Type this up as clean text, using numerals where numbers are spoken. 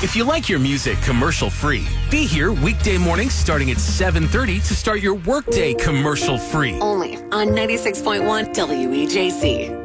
If you like your music commercial-free, be here weekday mornings starting at 7:30 to start your workday commercial-free. Only on 96.1 WEJC.